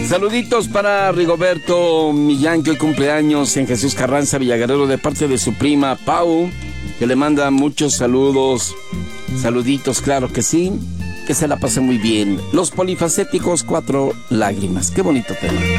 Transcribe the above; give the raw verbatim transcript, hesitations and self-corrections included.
Saluditos para Rigoberto Millán, que hoy cumpleaños en Jesús Carranza, Villaguerrero, de parte de su prima Pau, que le manda muchos saludos. Saluditos, claro que sí. Que se la pase muy bien. Los Polifacéticos, Cuatro Lágrimas. Qué bonito tema.